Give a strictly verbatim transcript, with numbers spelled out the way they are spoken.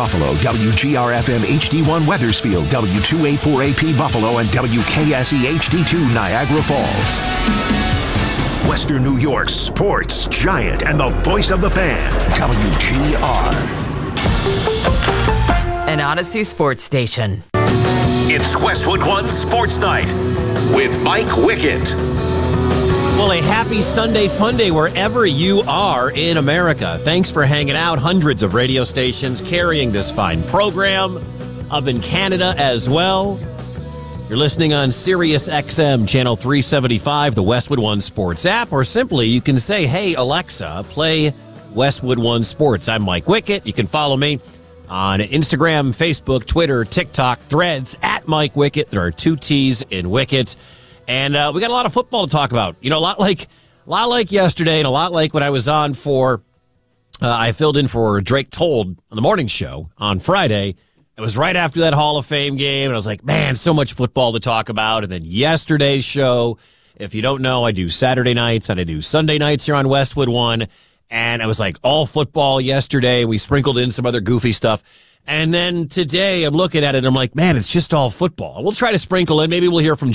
Buffalo, W G R F M H D one Weathersfield, W two eighty-four A P Buffalo, and W K S E H D two Niagara Falls. Western New York's sports giant and the voice of the fan, W G R. An Odyssey sports station. It's Westwood One Sports Night with Mike Wickett. Well, a happy Sunday fun day wherever you are in America. Thanks for hanging out. Hundreds of radio stations carrying this fine program. Up in Canada as well. You're listening on Sirius X M Channel three seventy-five, the Westwood One Sports app, or simply you can say, hey, Alexa, play Westwood One Sports. I'm Mike Wickett. You can follow me on Instagram, Facebook, Twitter, TikTok, Threads, at Mike Wickett. There are two T's in Wickett. And uh, we got a lot of football to talk about. You know, a lot like a lot like yesterday and a lot like when I was on for, uh, I filled in for Drake Told on the morning show on Friday. It was right after that Hall of Fame game, and I was like, man, so much football to talk about. And then yesterday's show, if you don't know, I do Saturday nights and I do Sunday nights here on Westwood One. And I was like, all football yesterday. We sprinkled in some other goofy stuff. And then today I'm looking at it and I'm like, man, it's just all football. We'll try to sprinkle in. Maybe we'll hear from